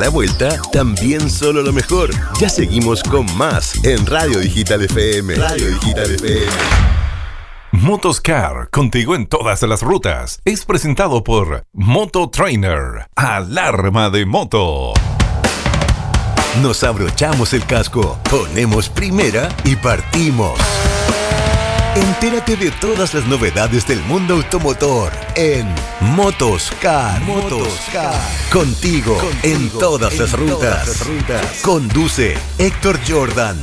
la vuelta, también solo lo mejor. Ya seguimos con más en Radio Digital FM. Radio Digital FM. Motoscar, contigo en todas las rutas. Es presentado por Moto Trainer, alarma de moto. Nos abrochamos el casco, ponemos primera y partimos. Entérate de todas las novedades del mundo automotor en Motoscar. Contigo en todas las rutas. Conduce Héctor Jordan.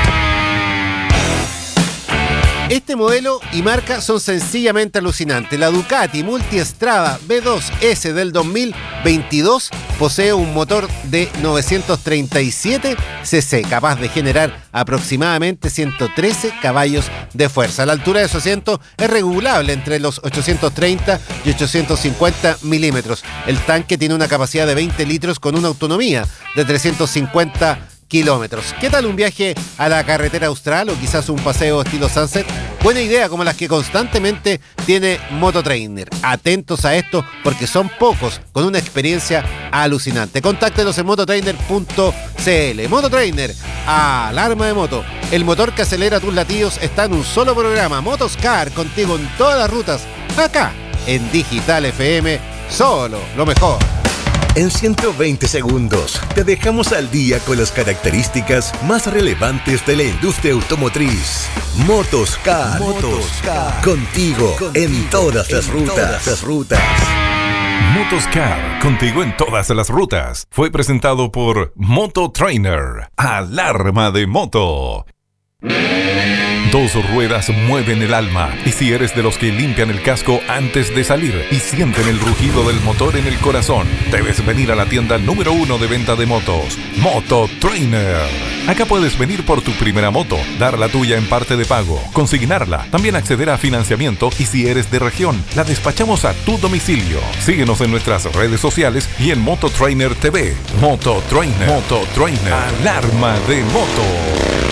Este modelo y marca son sencillamente alucinantes. La Ducati Multistrada V2S del 2022 posee un motor de 937 cc, capaz de generar aproximadamente 113 caballos de fuerza. La altura de su asiento es regulable entre los 830 y 850 milímetros. El tanque tiene una capacidad de 20 litros con una autonomía de 350 kilómetros. ¿Qué tal un viaje a la carretera austral o quizás un paseo estilo Sunset? Buena idea, como las que constantemente tiene Mototrainer. Atentos a esto porque son pocos con una experiencia alucinante. Contáctenos en mototrainer.cl. Mototrainer, alarma de moto. El motor que acelera tus latidos está en un solo programa. Motoscar, contigo en todas las rutas. Acá, en Digital FM, solo lo mejor. En 120 segundos te dejamos al día con las características más relevantes de la industria automotriz. Motoscar. Contigo en todas las rutas. Motoscar, contigo en todas las rutas. Fue presentado por Moto Trainer, alarma de moto. Dos ruedas mueven el alma, y si eres de los que limpian el casco antes de salir y sienten el rugido del motor en el corazón, debes venir a la tienda número 1 de venta de motos, Moto Trainer. Acá puedes venir por tu primera moto, dar la tuya en parte de pago, consignarla, también acceder a financiamiento y si eres de región, la despachamos a tu domicilio. Síguenos en nuestras redes sociales y en Moto Trainer TV. Moto Trainer, alarma de moto.